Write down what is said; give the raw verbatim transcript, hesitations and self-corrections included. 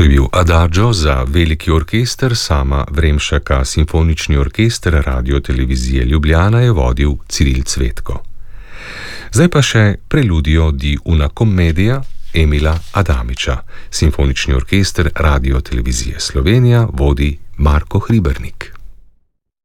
To je bil Adagio za veliki orkester Sama Vremšaka. Simfonični orkester Radio-televizije Ljubljana je vodil Ciril Cvetko. Zdaj pa še preludijo di una commedia Emila Adamiča. Simfonični orkester Radio-televizije Slovenija vodi Marko Hribernik.